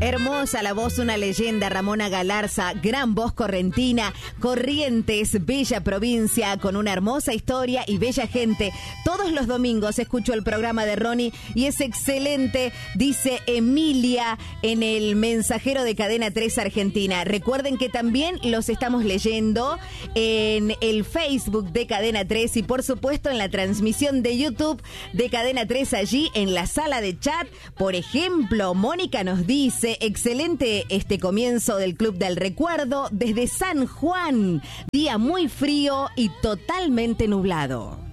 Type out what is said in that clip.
Hermosa la voz, una leyenda, Ramona Galarza, gran voz correntina, Corrientes, bella provincia, con una hermosa historia y bella gente. Todos los domingos escucho el programa de Ronnie y es excelente, dice Emilia en el mensajero de Cadena 3 Argentina. Recuerden que también los estamos leyendo en el Facebook de Cadena 3 y por supuesto en la transmisión de YouTube de Cadena 3 allí en la sala de chat. Por ejemplo, Mónica nos dice: excelente este comienzo del Club del Recuerdo desde San Juan. Día muy frío y totalmente nublado.